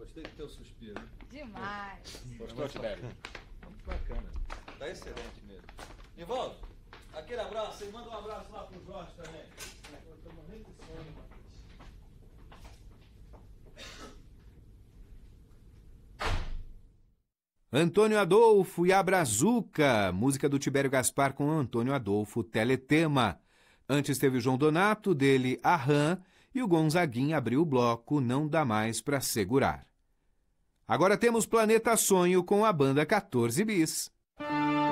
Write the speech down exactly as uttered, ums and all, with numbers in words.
Gostei do teu suspiro. Demais. Gostou, Tibério? Muito bacana. Tá excelente mesmo. Nivaldo, aquele abraço, e manda um abraço lá pro Jorge também. Eu tô morrendo de sono, Marcos. Antônio Adolfo e a Brazuca, música do Tibério Gaspar com Antônio Adolfo, Teletema. Antes teve o João Donato, dele Aham, e o Gonzaguinha abriu o bloco Não Dá Mais Pra Segurar. Agora temos Planeta Sonho com a banda quatorze bis.